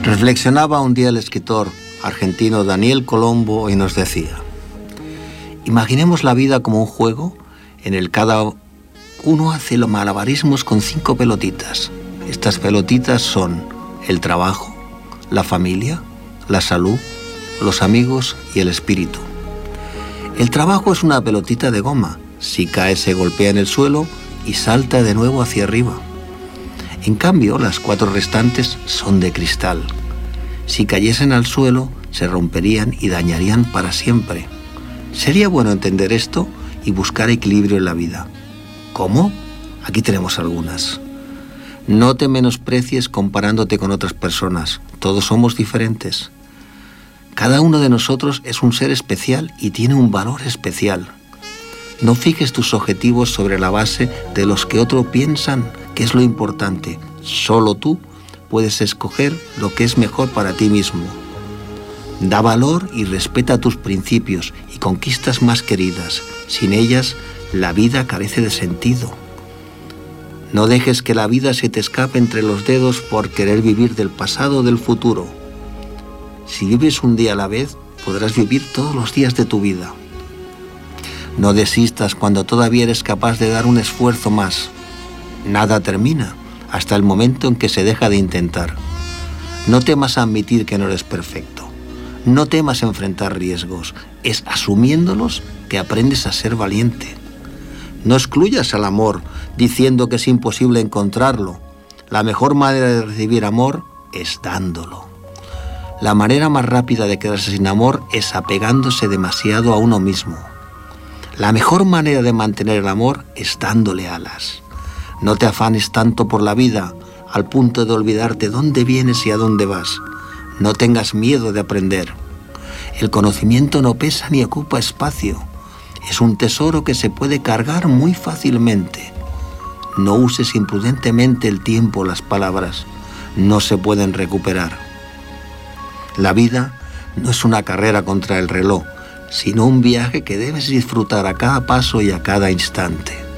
Reflexionaba un día el escritor argentino Daniel Colombo y nos decía: imaginemos la vida como un juego en el que cada uno hace los malabarismos con 5 pelotitas. Estas pelotitas son el trabajo, la familia, la salud, los amigos y el espíritu. El trabajo es una pelotita de goma. Si cae, se golpea en el suelo y salta de nuevo hacia arriba. En cambio, las 4 restantes son de cristal. Si cayesen al suelo, se romperían y dañarían para siempre. Sería bueno entender esto y buscar equilibrio en la vida. ¿Cómo? Aquí tenemos algunas. No te menosprecies comparándote con otras personas. Todos somos diferentes. Cada uno de nosotros es un ser especial y tiene un valor especial. No fijes tus objetivos sobre la base de los que otros piensan que es lo importante. Solo tú puedes escoger lo que es mejor para ti mismo. Da valor y respeta tus principios y conquistas más queridas. Sin ellas, la vida carece de sentido. No dejes que la vida se te escape entre los dedos por querer vivir del pasado o del futuro. Si vives un día a la vez, podrás vivir todos los días de tu vida. No desistas cuando todavía eres capaz de dar un esfuerzo más. Nada termina hasta el momento en que se deja de intentar. No temas admitir que no eres perfecto. No temas enfrentar riesgos. Es asumiéndolos que aprendes a ser valiente. No excluyas al amor diciendo que es imposible encontrarlo. La mejor manera de recibir amor es dándolo. La manera más rápida de quedarse sin amor es apegándose demasiado a uno mismo. La mejor manera de mantener el amor es dándole alas. No te afanes tanto por la vida al punto de olvidarte dónde vienes y a dónde vas. No tengas miedo de aprender. El conocimiento no pesa ni ocupa espacio. Es un tesoro que se puede cargar muy fácilmente. No uses imprudentemente el tiempo o las palabras. No se pueden recuperar. La vida no es una carrera contra el reloj, sino un viaje que debes disfrutar a cada paso y a cada instante.